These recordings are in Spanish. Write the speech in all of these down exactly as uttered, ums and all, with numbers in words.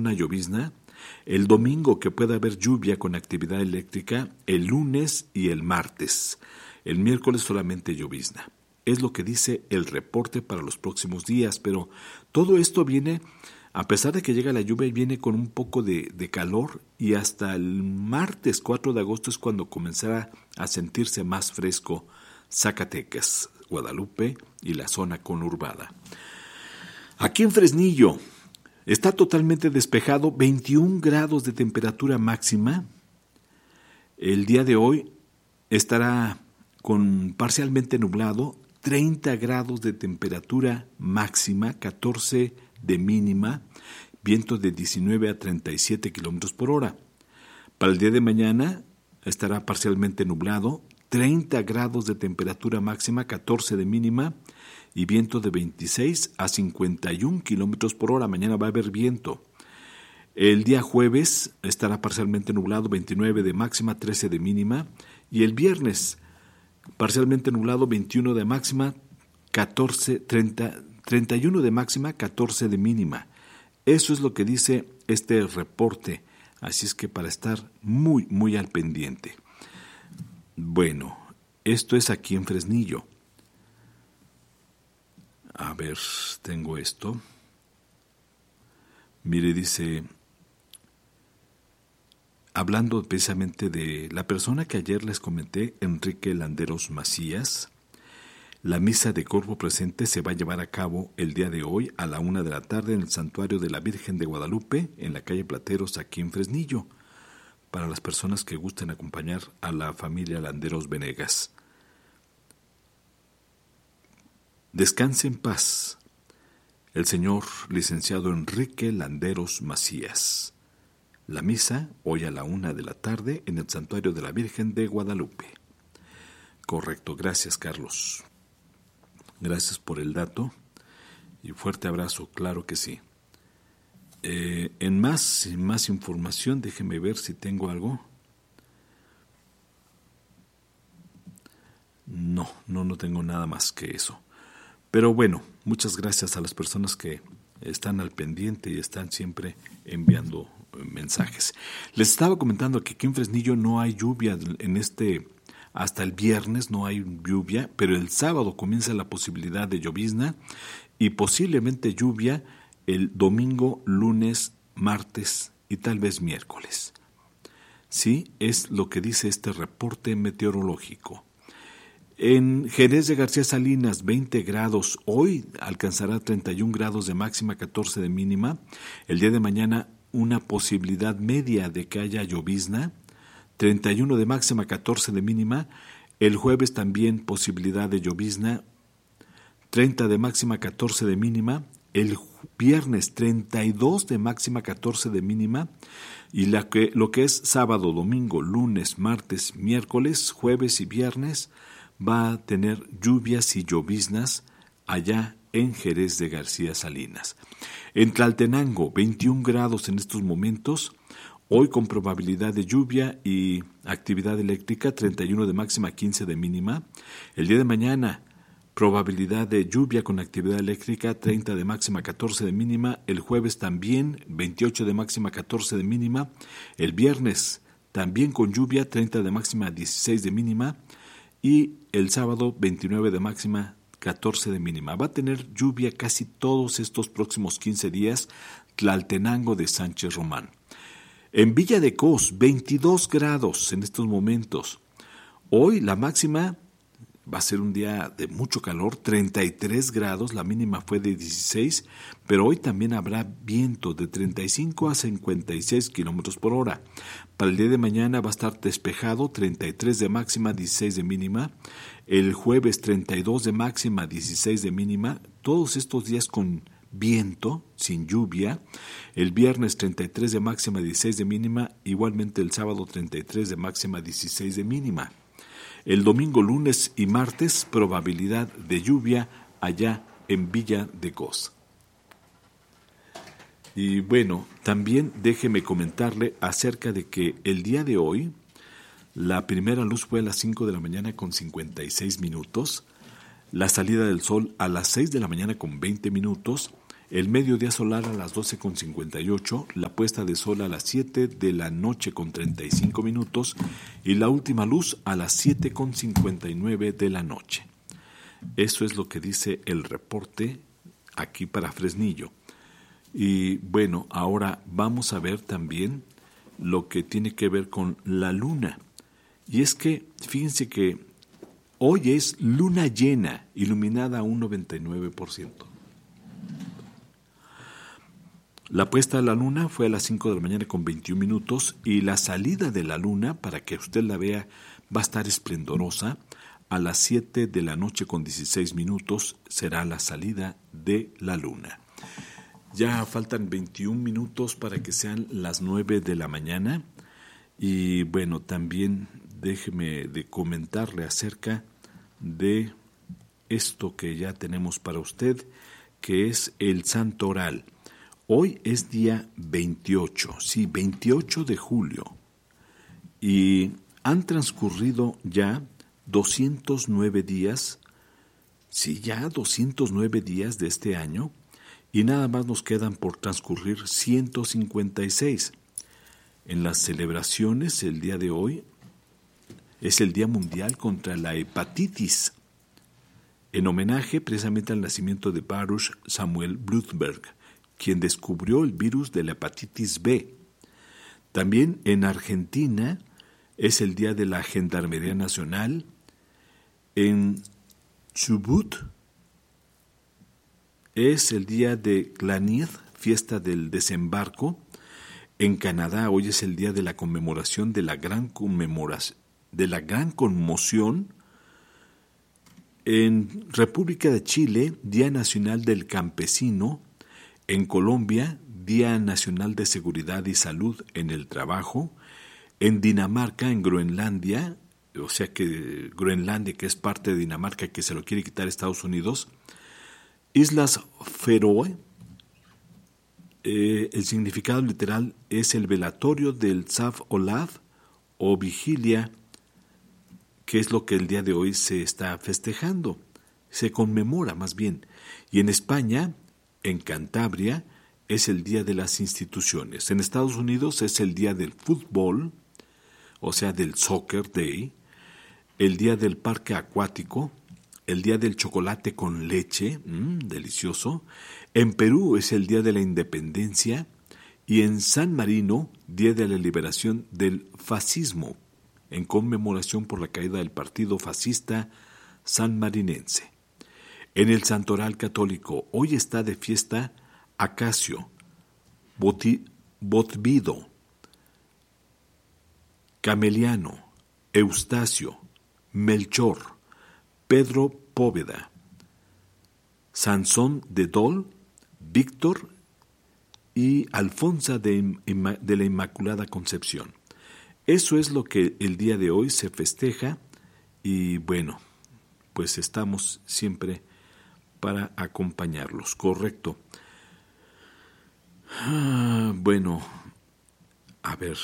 zona llovizna. El domingo que pueda haber lluvia con actividad eléctrica, el lunes y el martes. El miércoles solamente llovizna. Es lo que dice el reporte para los próximos días, pero todo esto viene, a pesar de que llega la lluvia, viene con un poco de, de calor y hasta el martes cuatro de agosto es cuando comenzará a sentirse más fresco Zacatecas, Guadalupe y la zona conurbada. Aquí en Fresnillo está totalmente despejado, veintiún grados de temperatura máxima. El día de hoy estará con parcialmente nublado, treinta grados de temperatura máxima, catorce de mínima, viento de diecinueve a treinta y siete kilómetros por hora. Para el día de mañana estará parcialmente nublado, treinta grados de temperatura máxima, catorce de mínima y viento de veintiséis a cincuenta y un kilómetros por hora. Mañana va a haber viento. El día jueves estará parcialmente nublado, veintinueve de máxima, trece de mínima. Y el viernes parcialmente nublado, veintiuno de máxima, catorce, treinta, treinta y uno de máxima, catorce de mínima. Eso es lo que dice este reporte. Así es que para estar muy, muy al pendiente. Bueno, esto es aquí en Fresnillo. A ver, tengo esto. Mire, dice, hablando precisamente de la persona que ayer les comenté, Enrique Landeros Macías, la misa de cuerpo presente se va a llevar a cabo el día de hoy a la una de la tarde en el Santuario de la Virgen de Guadalupe, en la calle Plateros, aquí en Fresnillo, para las personas que gusten acompañar a la familia Landeros Venegas. Descanse en paz el señor licenciado Enrique Landeros Macías. La misa hoy a la una de la tarde en el Santuario de la Virgen de Guadalupe. Correcto, gracias Carlos. Gracias por el dato y fuerte abrazo, claro que sí. Eh, en más, más información, déjeme ver si tengo algo. No, no, no tengo nada más que eso. Pero bueno, muchas gracias a las personas que están al pendiente y están siempre enviando mensajes. Les estaba comentando que aquí en Fresnillo no hay lluvia en este, hasta el viernes no hay lluvia, pero el sábado comienza la posibilidad de llovizna y posiblemente lluvia el domingo, lunes, martes y tal vez miércoles. Sí, es lo que dice este reporte meteorológico. En Jerez de García Salinas, veinte grados. Hoy alcanzará treinta y un grados de máxima, catorce de mínima. El día de mañana una posibilidad media de que haya llovizna, treinta y uno de máxima, catorce de mínima. El jueves también posibilidad de llovizna, treinta de máxima, catorce de mínima. El viernes treinta y dos de máxima, catorce de mínima. Y la que, lo que es sábado, domingo, lunes, martes, miércoles, jueves y viernes va a tener lluvias y lloviznas allá en Jerez de García Salinas. En Tlaltenango, veintiún grados en estos momentos, hoy con probabilidad de lluvia y actividad eléctrica, treinta y uno de máxima, quince de mínima. El día de mañana, probabilidad de lluvia con actividad eléctrica, treinta de máxima, catorce de mínima. El jueves también, veintiocho de máxima, catorce de mínima. El viernes también con lluvia, treinta de máxima, dieciséis de mínima. Y el sábado, veintinueve de máxima, catorce de mínima. Va a tener lluvia casi todos estos próximos quince días, Tlaltenango de Sánchez Román. En Villa de Cos, veintidós grados en estos momentos. Hoy la máxima va a ser un día de mucho calor, treinta y tres grados, la mínima fue de dieciséis, pero hoy también habrá viento de treinta y cinco a cincuenta y seis kilómetros por hora. Para el día de mañana va a estar despejado, treinta y tres de máxima, dieciséis de mínima. El jueves treinta y dos de máxima, dieciséis de mínima. Todos estos días con viento, sin lluvia. El viernes treinta y tres de máxima, dieciséis de mínima. Igualmente el sábado treinta y tres de máxima, dieciséis de mínima. El domingo, lunes y martes, probabilidad de lluvia allá en Villa de Cos. Y bueno, también déjeme comentarle acerca de que el día de hoy la primera luz fue a las cinco de la mañana con cincuenta y seis minutos, la salida del sol a las seis de la mañana con veinte minutos, el mediodía solar a las doce con cincuenta y ocho, la puesta de sol a las siete de la noche con treinta y cinco minutos y la última luz a las siete con cincuenta y nueve de la noche. Eso es lo que dice el reporte aquí para Fresnillo. Y bueno, ahora vamos a ver también lo que tiene que ver con la luna. Y es que, fíjense que hoy es luna llena, iluminada a un noventa y nueve por ciento. La puesta de la luna fue a las cinco de la mañana con veintiún minutos y la salida de la luna, para que usted la vea, va a estar esplendorosa. A las siete de la noche con dieciséis minutos será la salida de la luna. Ya faltan veintiún minutos para que sean las nueve de la mañana. Y bueno, también déjeme de comentarle acerca de esto que ya tenemos para usted, que es el Santo Oral. Hoy es día veintiocho, sí, veintiocho de julio. Y han transcurrido ya doscientos nueve días, sí, ya doscientos nueve días de este año, y nada más nos quedan por transcurrir ciento cincuenta y seis. En las celebraciones, el día de hoy es el Día Mundial contra la Hepatitis, en homenaje precisamente al nacimiento de Baruch Samuel Blumberg, quien descubrió el virus de la hepatitis B. También en Argentina es el Día de la Gendarmería Nacional. En Chubut es el día de Glanir, fiesta del desembarco. En Canadá hoy es el día de la conmemoración de la gran conmemoración, de la gran conmoción. En República de Chile, Día Nacional del Campesino. En Colombia, Día Nacional de Seguridad y Salud en el Trabajo. En Dinamarca, en Groenlandia, o sea que Groenlandia, que es parte de Dinamarca, que se lo quiere quitar Estados Unidos. Islas Feroe, eh, el significado literal es el velatorio del Tsaf Olav o vigilia, que es lo que el día de hoy se está festejando, se conmemora más bien. Y en España, en Cantabria, es el Día de las Instituciones. En Estados Unidos es el Día del Fútbol, o sea, del Soccer Day, el Día del Parque Acuático, el Día del Chocolate con Leche, mmm, delicioso. En Perú es el Día de la Independencia y en San Marino, Día de la Liberación del Fascismo, en conmemoración por la caída del partido fascista sanmarinense. En el Santoral Católico, hoy está de fiesta Acacio, Boti, Botvido, Cameliano, Eustacio, Melchor, Pedro Póveda, Sansón de Dol, Víctor y Alfonsa de, de la Inmaculada Concepción. Eso es lo que el día de hoy se festeja y bueno, pues estamos siempre para acompañarlos, correcto. Ah, bueno, a ver...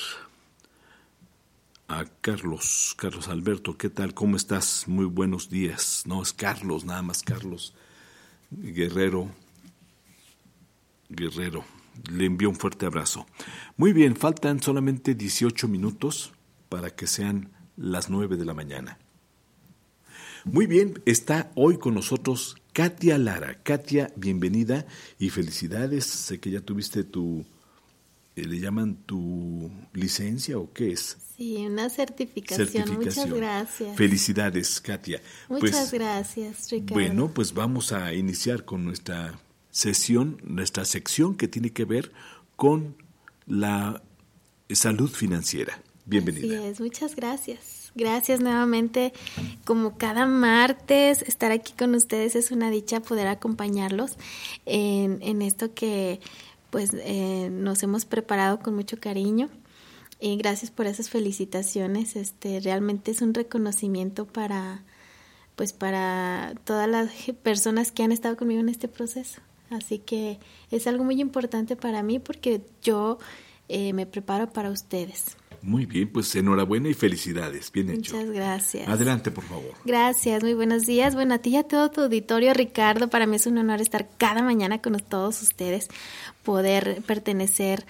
A Carlos, Carlos Alberto, ¿qué tal? ¿Cómo estás? Muy buenos días. No, es Carlos, nada más Carlos Guerrero. Guerrero, le envío un fuerte abrazo. Muy bien, faltan solamente dieciocho minutos para que sean las nueve de la mañana. Muy bien, está hoy con nosotros Katia Lara. Katia, bienvenida y felicidades. Sé que ya tuviste tu... ¿Le llaman tu licencia o qué es? Sí, una certificación. certificación. Muchas gracias. Felicidades, Katia. Muchas pues, gracias, Ricardo. Bueno, pues vamos a iniciar con nuestra sesión, nuestra sección que tiene que ver con la salud financiera. Bienvenida. Así es, muchas gracias. Gracias nuevamente. Como cada martes, estar aquí con ustedes es una dicha poder acompañarlos en, en esto que... pues eh, nos hemos preparado con mucho cariño y gracias por esas felicitaciones. Este realmente es un reconocimiento para pues para todas las personas que han estado conmigo en este proceso. Así que es algo muy importante para mí porque yo eh, me preparo para ustedes. Muy bien, pues enhorabuena y felicidades. Bien hecho. Muchas gracias. Adelante, por favor. Gracias, muy buenos días. Bueno, a ti y a todo tu auditorio, Ricardo, para mí es un honor estar cada mañana con todos ustedes, poder pertenecer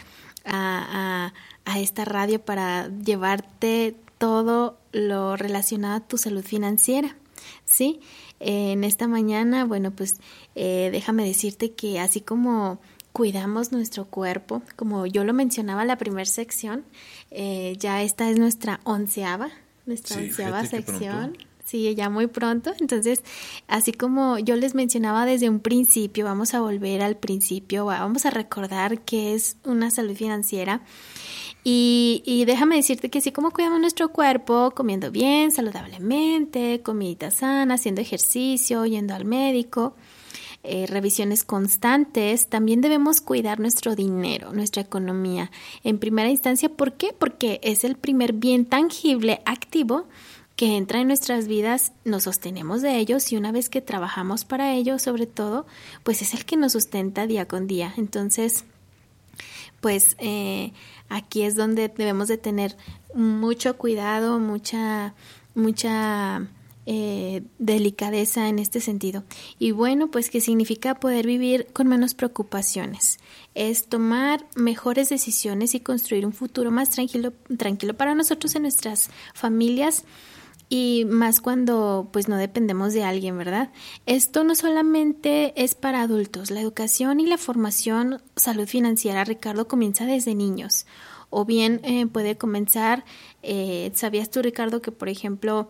a, a, a esta radio para llevarte todo lo relacionado a tu salud financiera, ¿sí? Eh, en esta mañana, bueno, pues eh, déjame decirte que así como cuidamos nuestro cuerpo, como yo lo mencionaba en la primera sección, eh, ya esta es nuestra onceava, nuestra Sí, onceava fíjate que sección. pronto. Sí, ya muy pronto. Entonces, así como yo les mencionaba desde un principio, vamos a volver al principio, vamos a recordar qué es una salud financiera. Y, y déjame decirte que así como cuidamos nuestro cuerpo, comiendo bien, saludablemente, comidita sana, haciendo ejercicio, yendo al médico, Eh, revisiones constantes, también debemos cuidar nuestro dinero, nuestra economía. En primera instancia, ¿por qué? Porque es el primer bien tangible, activo, que entra en nuestras vidas, nos sostenemos de ellos y una vez que trabajamos para ello, sobre todo, pues es el que nos sustenta día con día. Entonces, pues eh, aquí es donde debemos de tener mucho cuidado, mucha, mucha Eh, delicadeza en este sentido. Y bueno, pues ¿qué significa poder vivir con menos preocupaciones? Es tomar mejores decisiones y construir un futuro más tranquilo, tranquilo para nosotros en nuestras familias y más cuando pues no dependemos de alguien, ¿verdad? Esto no solamente es para adultos, la educación y la formación salud financiera, Ricardo, comienza desde niños. O bien eh, puede comenzar, eh, ¿sabías tú, Ricardo, que por ejemplo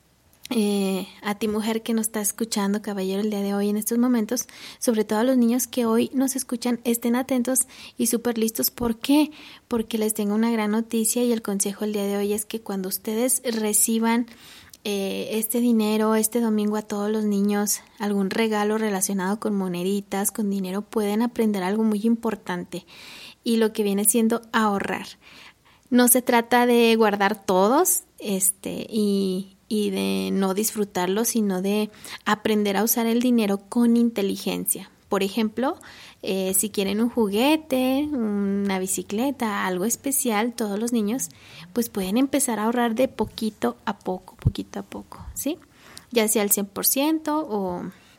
Eh, a ti mujer que nos está escuchando, caballero, el día de hoy en estos momentos, sobre todo a los niños que hoy nos escuchan, estén atentos y súper listos? ¿Por qué? Porque les tengo una gran noticia y el consejo el día de hoy es que cuando ustedes reciban eh, este dinero, este domingo a todos los niños, algún regalo relacionado con moneditas, con dinero, pueden aprender algo muy importante y lo que viene siendo ahorrar. No se trata de guardar todos este y y de no disfrutarlo, sino de aprender a usar el dinero con inteligencia. Por ejemplo, eh, si quieren un juguete, una bicicleta, algo especial, todos los niños, pues pueden empezar a ahorrar de poquito a poco, poquito a poco, ¿sí? Ya sea al cien por ciento o,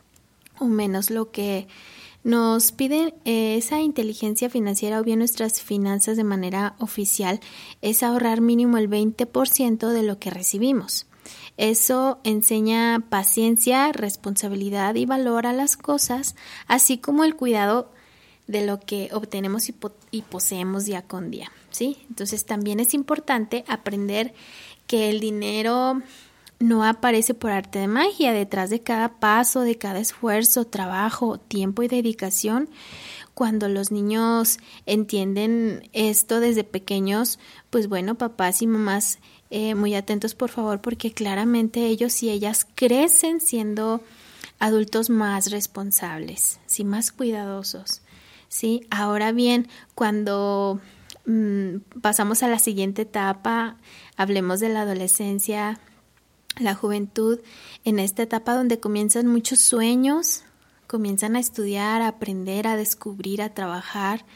o menos. Lo que nos pide eh, esa inteligencia financiera o bien nuestras finanzas de manera oficial es ahorrar mínimo el veinte por ciento de lo que recibimos. Eso enseña paciencia, responsabilidad y valor a las cosas, así como el cuidado de lo que obtenemos y, po- y poseemos día con día, ¿sí? Entonces también es importante aprender que el dinero no aparece por arte de magia. Detrás de cada paso, de cada esfuerzo, trabajo, tiempo y dedicación, cuando los niños entienden esto desde pequeños, pues bueno, papás y mamás, Eh, muy atentos por favor, porque claramente ellos y ellas crecen siendo adultos más responsables, sí, más cuidadosos, sí. Ahora bien, cuando mmm, pasamos a la siguiente etapa, hablemos de la adolescencia, la juventud, en esta etapa donde comienzan muchos sueños, comienzan a estudiar, a aprender, a descubrir, a trabajar,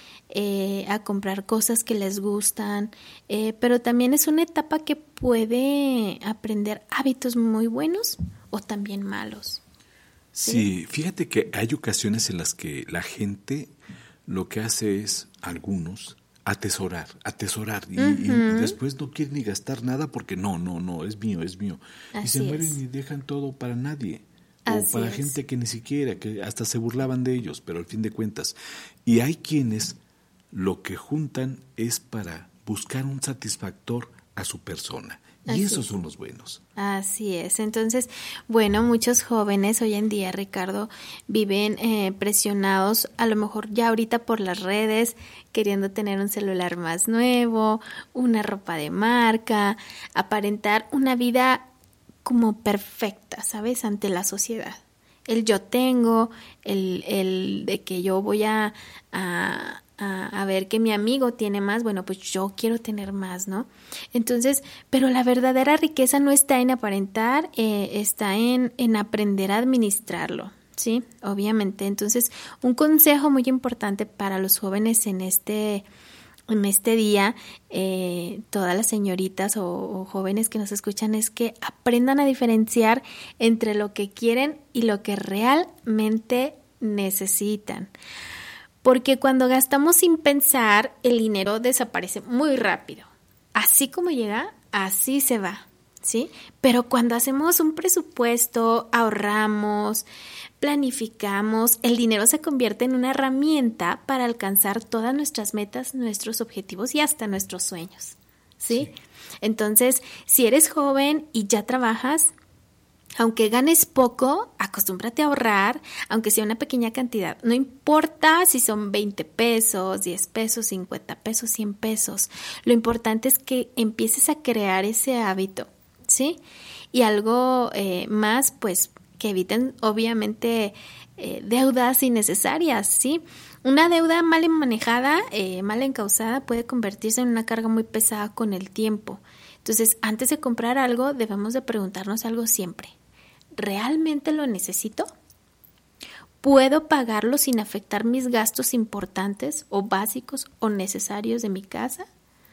Eh, a comprar cosas que les gustan, eh, pero también es una etapa que puede aprender hábitos muy buenos o también malos. Sí, Sí, fíjate que hay ocasiones en las que la gente lo que hace es, algunos, atesorar, atesorar y, y Ujú. después no quieren ni gastar nada porque no, no, no, es mío, es mío. Y se Así mueren es, y dejan todo para nadie. O así para es. gente que ni siquiera, que hasta se burlaban de ellos, pero al fin de cuentas. Y hay quienes lo que juntan es para buscar un satisfactor a su persona. Y Así esos es. son los buenos. Así es. Entonces, bueno, muchos jóvenes hoy en día, Ricardo, viven eh, presionados, a lo mejor ya ahorita por las redes, queriendo tener un celular más nuevo, una ropa de marca, aparentar una vida como perfecta, ¿sabes? Ante la sociedad. El yo tengo, el, el de que yo voy a, a, a, a ver que mi amigo tiene más, bueno, pues yo quiero tener más, ¿no? Entonces, pero la verdadera riqueza no está en aparentar, eh, está en, en aprender a administrarlo, ¿sí? Obviamente. Entonces, un consejo muy importante para los jóvenes en este en este día, eh, todas las señoritas o, o jóvenes que nos escuchan, es que aprendan a diferenciar entre lo que quieren y lo que realmente necesitan. Porque cuando gastamos sin pensar, el dinero desaparece muy rápido. Así como llega, así se va, ¿sí? Pero cuando hacemos un presupuesto, ahorramos, planificamos, el dinero se convierte en una herramienta para alcanzar todas nuestras metas, nuestros objetivos y hasta nuestros sueños, ¿sí? Sí. Entonces, si eres joven y ya trabajas, aunque ganes poco, acostúmbrate a ahorrar, aunque sea una pequeña cantidad. No importa si son veinte pesos, diez pesos, cincuenta pesos, cien pesos. Lo importante es que empieces a crear ese hábito, ¿sí? Y algo eh, más, pues, que eviten obviamente eh, deudas innecesarias, ¿sí? Una deuda mal manejada, eh, mal encausada, puede convertirse en una carga muy pesada con el tiempo. Entonces, antes de comprar algo, debemos de preguntarnos algo siempre. ¿Realmente lo necesito? ¿Puedo pagarlo sin afectar mis gastos importantes o básicos o necesarios de mi casa?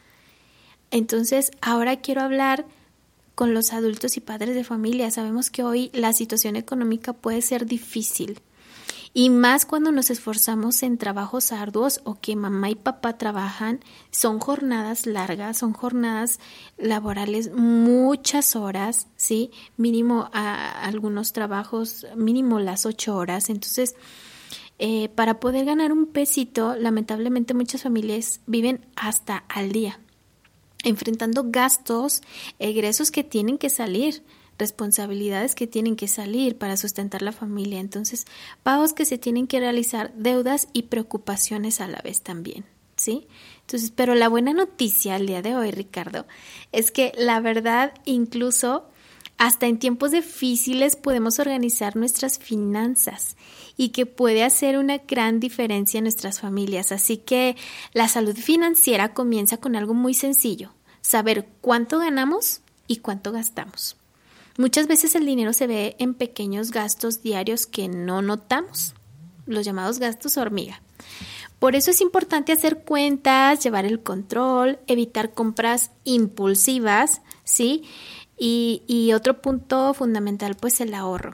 Entonces, ahora quiero hablar con los adultos y padres de familia. Sabemos que hoy la situación económica puede ser difícil y más cuando nos esforzamos en trabajos arduos o que mamá y papá trabajan. Son jornadas largas, son jornadas laborales, muchas horas, ¿sí? Mínimo a algunos trabajos, mínimo las ocho horas. Entonces, eh, para poder ganar un pesito, lamentablemente muchas familias viven hasta al día, enfrentando gastos, egresos que tienen que salir, responsabilidades que tienen que salir para sustentar la familia. Entonces, pagos que se tienen que realizar, deudas y preocupaciones a la vez también, ¿sí? Entonces, pero la buena noticia el día de hoy, Ricardo, es que la verdad, incluso hasta en tiempos difíciles podemos organizar nuestras finanzas y que puede hacer una gran diferencia en nuestras familias. Así que la salud financiera comienza con algo muy sencillo: saber cuánto ganamos y cuánto gastamos. Muchas veces el dinero se ve en pequeños gastos diarios que no notamos, los llamados gastos hormiga. Por eso es importante hacer cuentas, llevar el control, evitar compras impulsivas, ¿sí? Y, y otro punto fundamental, pues el ahorro.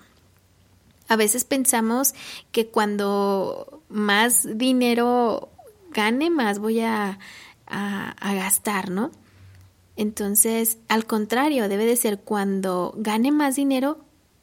A veces pensamos que cuando más dinero gane, más voy a, a, a gastar, ¿no? Entonces, al contrario, debe de ser cuando gane más dinero,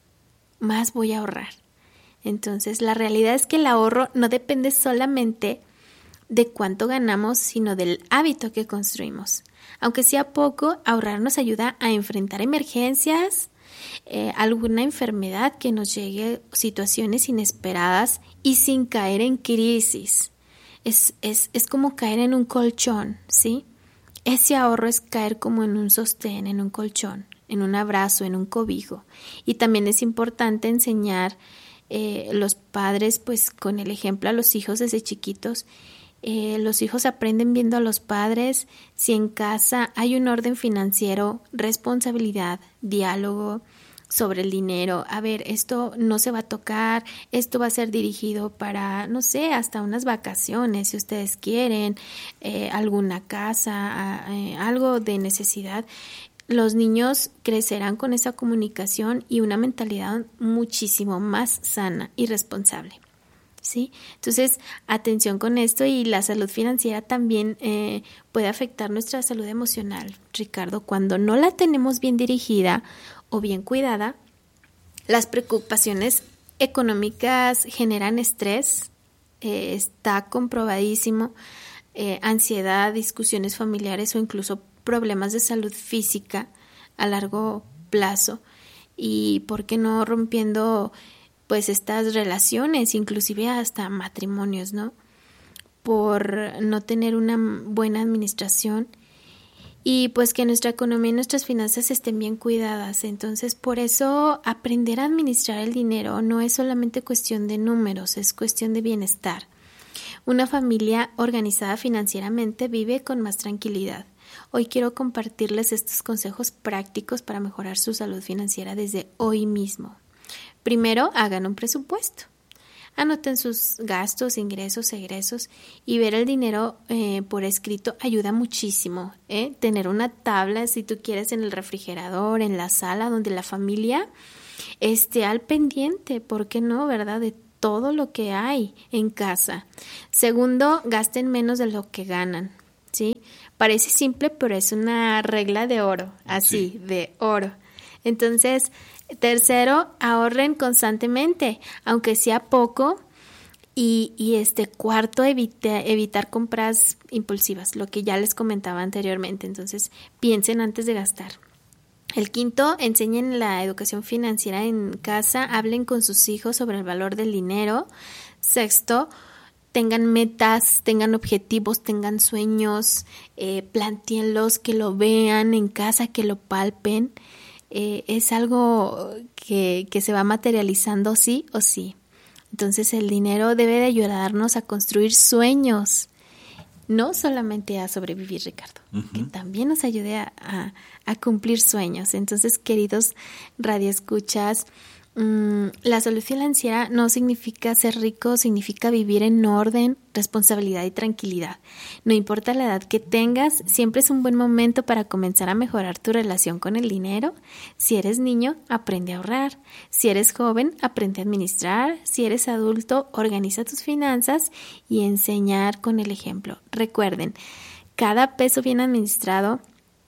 más voy a ahorrar. Entonces, la realidad es que el ahorro no depende solamente de cuánto ganamos, sino del hábito que construimos. Aunque sea poco, ahorrar nos ayuda a enfrentar emergencias, eh, alguna enfermedad que nos llegue, situaciones inesperadas y sin caer en crisis. Es, es, es como caer en un colchón, ¿sí? Ese ahorro es caer como en un sostén, en un colchón, en un abrazo, en un cobijo. Y también es importante enseñar eh, los padres, pues con el ejemplo a los hijos desde chiquitos. Eh, los hijos aprenden viendo a los padres. Si en casa hay un orden financiero, responsabilidad, diálogo sobre el dinero. A ver, esto no se va a tocar, esto va a ser dirigido para, no sé, hasta unas vacaciones, si ustedes quieren, eh, alguna casa, eh, algo de necesidad. Los niños crecerán con esa comunicación y una mentalidad muchísimo más sana y responsable, ¿sí? Entonces, atención con esto, y la salud financiera también eh, puede afectar nuestra salud emocional, Ricardo. Cuando no la tenemos bien dirigida o bien cuidada, las preocupaciones económicas generan estrés, eh, está comprobadísimo, eh, ansiedad, discusiones familiares o incluso problemas de salud física a largo plazo, y por qué no rompiendo pues estas relaciones, inclusive hasta matrimonios, ¿no? Por no tener una buena administración y pues que nuestra economía y nuestras finanzas estén bien cuidadas. Entonces, por eso aprender a administrar el dinero no es solamente cuestión de números, es cuestión de bienestar. Una familia organizada financieramente vive con más tranquilidad. Hoy quiero compartirles estos consejos prácticos para mejorar su salud financiera desde hoy mismo. Primero, hagan un presupuesto. Anoten sus gastos, ingresos, egresos y ver el dinero eh, por escrito ayuda muchísimo. ¿eh? Tener una tabla, si tú quieres, en el refrigerador, en la sala, donde la familia esté al pendiente, ¿por qué no, verdad? De todo lo que hay en casa. Segundo, gasten menos de lo que ganan, ¿sí? Parece simple, pero es una regla de oro, así, sí. de oro. Entonces, tercero, ahorren constantemente, aunque sea poco. Y, y este cuarto, evita, evitar compras impulsivas, lo que ya les comentaba anteriormente. Entonces, piensen antes de gastar. El quinto, enseñen la educación financiera en casa, hablen con sus hijos sobre el valor del dinero. Sexto, tengan metas, tengan objetivos, tengan sueños, eh, plantéenlos, que lo vean en casa, que lo palpen. Eh, es algo que, que se va materializando sí o sí. Entonces el dinero debe de ayudarnos a construir sueños, no solamente a sobrevivir, Ricardo, uh-huh. que también nos ayude a, a, a cumplir sueños. Entonces, queridos radioescuchas, mmm, la salud financiera no significa ser rico, significa vivir en orden, responsabilidad y tranquilidad. No importa la edad que tengas, siempre es un buen momento para comenzar a mejorar tu relación con el dinero. Si eres niño, aprende a ahorrar. Si eres joven, aprende a administrar. Si eres adulto, organiza tus finanzas y enseñar con el ejemplo. Recuerden, cada peso bien administrado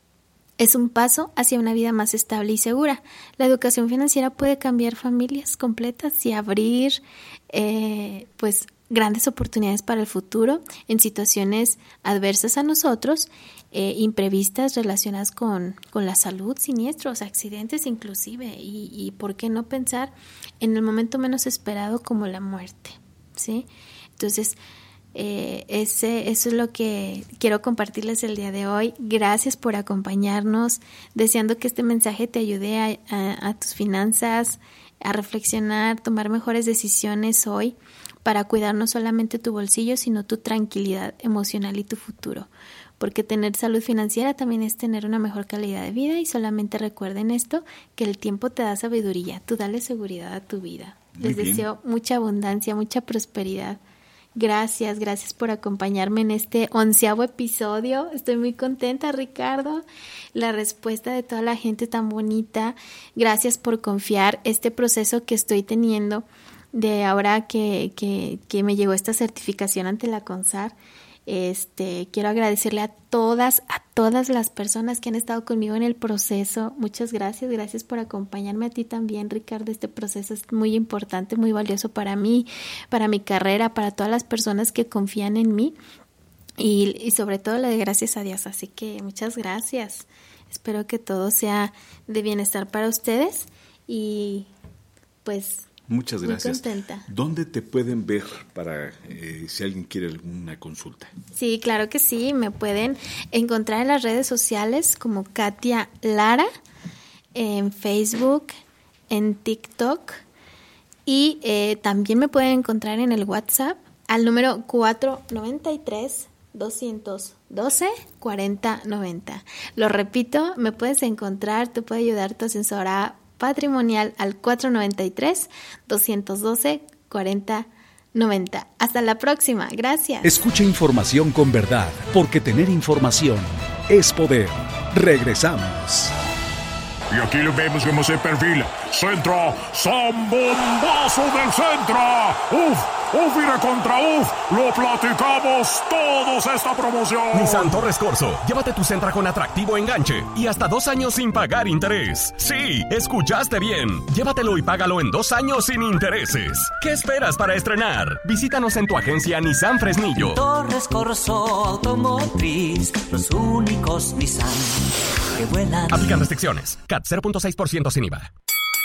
es un paso hacia una vida más estable y segura. La educación financiera puede cambiar familias completas y abrir, eh, pues, grandes oportunidades para el futuro en situaciones adversas a nosotros, eh, imprevistas relacionadas con, con la salud, siniestros, accidentes inclusive, y, y por qué no pensar en el momento menos esperado como la muerte, ¿sí? Entonces, eh, ese, eso es lo que quiero compartirles el día de hoy. Gracias por acompañarnos, deseando que este mensaje te ayude a, a, a tus finanzas, a reflexionar, tomar mejores decisiones hoy, para cuidar no solamente tu bolsillo, sino tu tranquilidad emocional y tu futuro. Porque tener salud financiera también es tener una mejor calidad de vida, y solamente recuerden esto, que el tiempo te da sabiduría, tú dale seguridad a tu vida. Muy Les bien. Deseo mucha abundancia, mucha prosperidad. Gracias, gracias por acompañarme en este onceavo episodio. Estoy muy contenta, Ricardo. La respuesta de toda la gente tan bonita. Gracias por confiar este proceso que estoy teniendo de ahora que, que, que me llegó esta certificación ante la CONSAR. Este, quiero agradecerle a todas, a todas las personas que han estado conmigo en el proceso. Muchas gracias, gracias por acompañarme. A ti también, Ricardo. Este proceso es muy importante, muy valioso para mí, para mi carrera, para todas las personas que confían en mí, y, y sobre todo le doy gracias a Dios. Así que muchas gracias. Espero que todo sea de bienestar para ustedes y pues muchas gracias. Muy contenta. ¿Dónde te pueden ver para eh, si alguien quiere alguna consulta? Sí, claro que sí. Me pueden encontrar en las redes sociales como Katia Lara, en Facebook, en TikTok, y eh, también me pueden encontrar en el WhatsApp al número cuatro nueve tres, dos uno dos, cuatro cero nueve cero. Lo repito, me puedes encontrar, te puede ayudar tu asesora patrimonial al cuatro nueve tres, dos uno dos, cuatro cero nueve cero. Hasta la próxima. Gracias. Escucha información con verdad, porque tener información es poder. Regresamos. Y aquí le vemos cómo se perfila. Centro, Zambombazo del Centro. Uf, uf, mire contra uf. Lo platicamos todos esta promoción. Nissan Torres Corso, llévate tu Sentra con atractivo enganche y hasta dos años sin pagar interés. Sí, escuchaste bien. Llévatelo y págalo en dos años sin intereses. ¿Qué esperas para estrenar? Visítanos en tu agencia Nissan Fresnillo. Torres Corso Automotriz, los únicos Nissan que vuelan. Aplican restricciones. C A T cero punto seis por ciento sin I V A.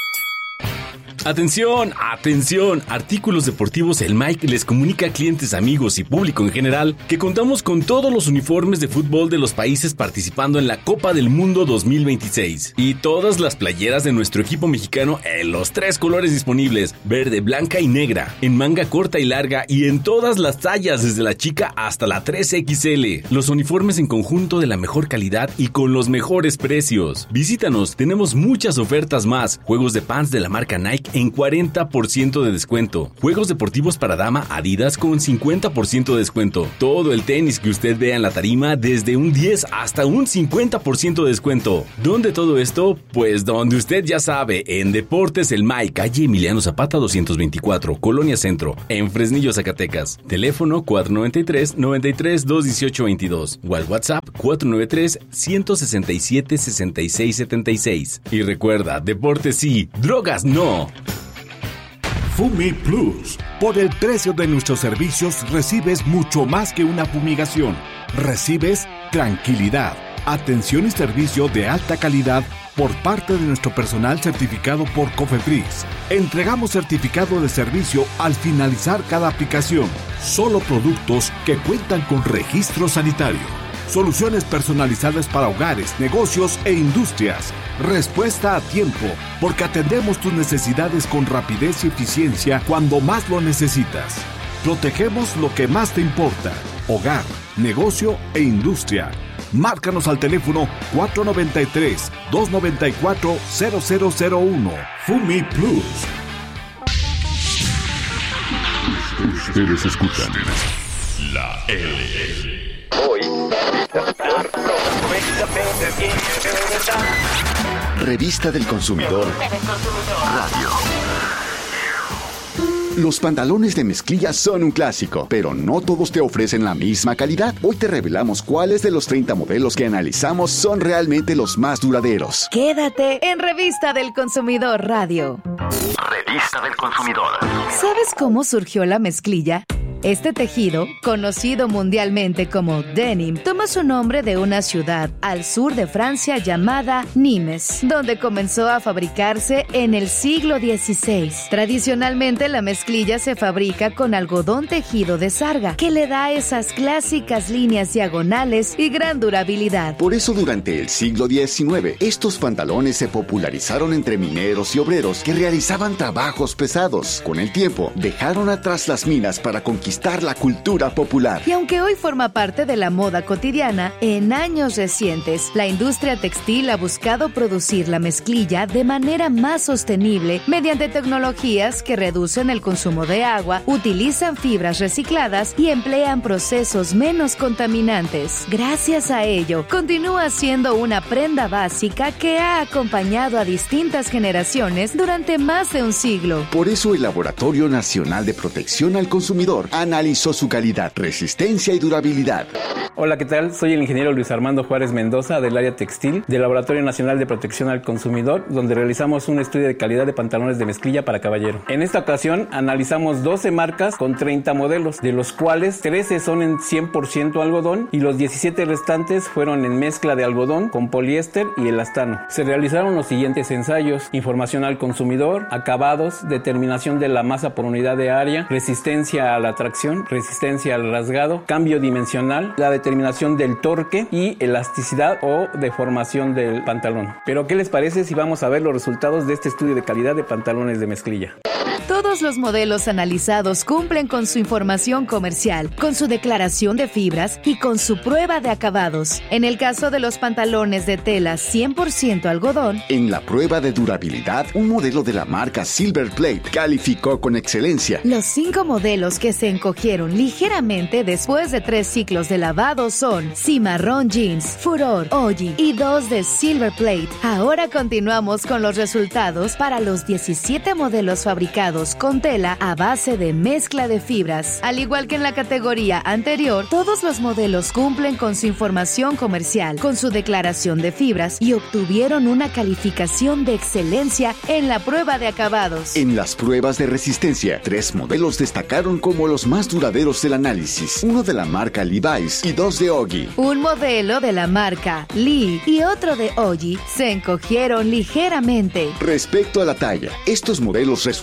Atención, atención, Artículos Deportivos El Mike les comunica a clientes, amigos y público en general que contamos con todos los uniformes de fútbol de los países participando en la Copa del Mundo dos mil veintiséis y todas las playeras de nuestro equipo mexicano en los tres colores disponibles, verde, blanca y negra, en manga corta y larga y en todas las tallas desde la chica hasta la tres equis ele. Los uniformes en conjunto de la mejor calidad y con los mejores precios. Visítanos, tenemos muchas ofertas más, juegos de pants de la marca Nike en cuarenta por ciento de descuento. Juegos deportivos para dama Adidas con cincuenta por ciento de descuento. Todo el tenis que usted vea en la tarima desde un diez hasta un cincuenta por ciento de descuento. ¿Dónde todo esto? Pues donde usted ya sabe, en Deportes El Mike, calle Emiliano Zapata doscientos veinticuatro, Colonia Centro, en Fresnillo, Zacatecas. Teléfono cuatro noventa y tres, noventa y tres, doscientos dieciocho veintidós o al WhatsApp cuatro noventa y tres, ciento sesenta y siete, sesenta y seis setenta y seis. Y recuerda, deportes sí, drogas no. Fumi Plus. Por el precio de nuestros servicios recibes mucho más que una fumigación. Recibes tranquilidad, atención y servicio de alta calidad por parte de nuestro personal certificado por Cofepris. Entregamos certificado de servicio al finalizar cada aplicación. Solo productos que cuentan con registro sanitario. Soluciones personalizadas para hogares, negocios e industrias. Respuesta a tiempo, porque atendemos tus necesidades con rapidez y eficiencia cuando más lo necesitas. Protegemos lo que más te importa: hogar, negocio e industria. Márcanos al teléfono cuatro noventa y tres, doscientos noventa y cuatro, cero cero cero uno. Fumi Plus. Ustedes escuchan La L. Hoy. Revista del Consumidor Radio. Los pantalones de mezclilla son un clásico, pero no todos te ofrecen la misma calidad. Hoy te revelamos cuáles de los treinta modelos que analizamos son realmente los más duraderos. Quédate en Revista del Consumidor Radio. Revista del Consumidor. ¿Sabes cómo surgió la mezclilla? Este tejido, conocido mundialmente como denim, toma su nombre de una ciudad al sur de Francia llamada Nimes, donde comenzó a fabricarse en el siglo dieciséis. Tradicionalmente, la mezclilla se fabrica con algodón tejido de sarga, que le da esas clásicas líneas diagonales y gran durabilidad. Por eso, durante el siglo diecinueve, estos pantalones se popularizaron entre mineros y obreros que realizaban trabajos pesados. Con el tiempo, dejaron atrás las minas para conquistar la cultura popular. Y aunque hoy forma parte de la moda cotidiana, en años recientes, la industria textil ha buscado producir la mezclilla de manera más sostenible mediante tecnologías que reducen el consumo de agua, utilizan fibras recicladas y emplean procesos menos contaminantes. Gracias a ello, continúa siendo una prenda básica que ha acompañado a distintas generaciones durante más de un siglo. Por eso el Laboratorio Nacional de Protección al Consumidor analizó su calidad, resistencia y durabilidad. Hola, ¿qué tal? Soy el ingeniero Luis Armando Juárez Mendoza del área textil del Laboratorio Nacional de Protección al Consumidor, donde realizamos un estudio de calidad de pantalones de mezclilla para caballero. En esta ocasión analizamos doce marcas con treinta modelos, de los cuales trece son en cien por ciento algodón y los diecisiete restantes fueron en mezcla de algodón con poliéster y elastano. Se realizaron los siguientes ensayos: información al consumidor, acabados, determinación de la masa por unidad de área, resistencia a la tracción, resistencia al rasgado, cambio dimensional, la determinación del torque y elasticidad o deformación del pantalón. Pero ¿qué les parece si vamos a ver los resultados de este estudio de calidad de pantalones de mezclilla? Todos los modelos analizados cumplen con su información comercial, con su declaración de fibras y con su prueba de acabados. En el caso de los pantalones de tela cien por ciento algodón, en la prueba de durabilidad, un modelo de la marca Silver Plate calificó con excelencia. Los cinco modelos que se encogieron ligeramente después de tres ciclos de lavado son Cimarrón Jeans, Furor, Oji y dos de Silver Plate. Ahora continuamos con los resultados para los diecisiete modelos fabricados con tela a base de mezcla de fibras. Al igual que en la categoría anterior, todos los modelos cumplen con su información comercial, con su declaración de fibras y obtuvieron una calificación de excelencia en la prueba de acabados. En las pruebas de resistencia, tres modelos destacaron como los más duraderos del análisis: uno de la marca Levi's y dos de Ogi. Un modelo de la marca Lee y otro de Ogi se encogieron ligeramente. Respecto a la talla, estos modelos resultaron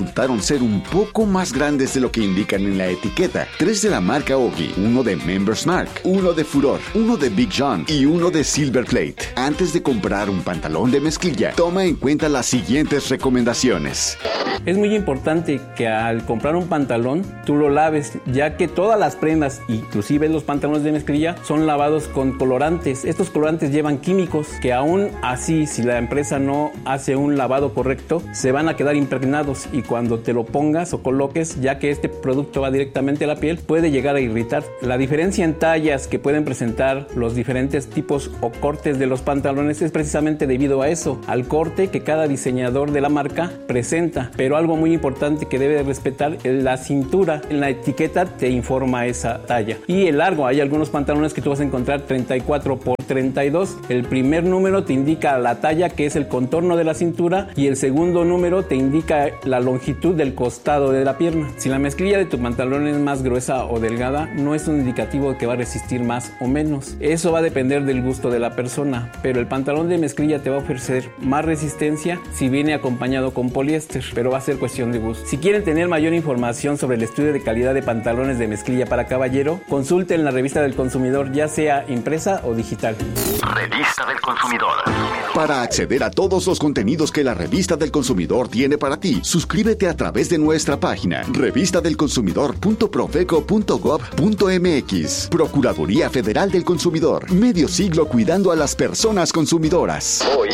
ser un poco más grandes de lo que indican en la etiqueta. Tres de la marca Ogi, uno de Members Mark, uno de Furor, uno de Big John y uno de Silver Plate. Antes de comprar un pantalón de mezclilla, toma en cuenta las siguientes recomendaciones. Es muy importante que al comprar un pantalón tú lo laves, ya que todas las prendas, inclusive los pantalones de mezclilla, son lavados con colorantes. Estos colorantes llevan químicos que aún así, si la empresa no hace un lavado correcto, se van a quedar impregnados y cuando te lo pongas o coloques, ya que este producto va directamente a la piel, puede llegar a irritar. La diferencia en tallas que pueden presentar los diferentes tipos o cortes de los pantalones es precisamente debido a eso, al corte que cada diseñador de la marca presenta. Pero algo muy importante que debe de respetar es la cintura. En la etiqueta te informa esa talla. Y el largo, hay algunos pantalones que tú vas a encontrar treinta y cuatro por treinta y dos. El primer número te indica la talla, que es el contorno de la cintura, y el segundo número te indica la longitud del costado de la pierna. Si la mezclilla de tu pantalón es más gruesa o delgada, no es un indicativo de que va a resistir más o menos. Eso va a depender del gusto de la persona, pero el pantalón de mezclilla te va a ofrecer más resistencia si viene acompañado con poliéster, pero va a ser cuestión de gusto. Si quieren tener mayor información sobre el estudio de calidad de pantalones de mezclilla para caballero, consulten la revista del consumidor, ya sea impresa o digital. Revista del Consumidor. Para acceder a todos los contenidos que la Revista del Consumidor tiene para ti, suscríbete a través de nuestra página revista del consumidor punto profeco punto gob punto mx. Procuraduría Federal del Consumidor. Medio siglo cuidando a las personas consumidoras. Hoy.